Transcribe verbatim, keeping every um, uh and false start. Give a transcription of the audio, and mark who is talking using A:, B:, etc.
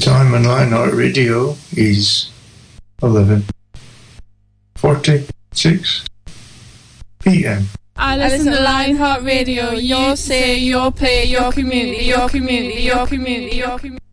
A: time on Lionheart Radio is eleven forty-six p m.
B: I listen to Lionheart Radio. Your say, your play, your community, your community, your community, your community.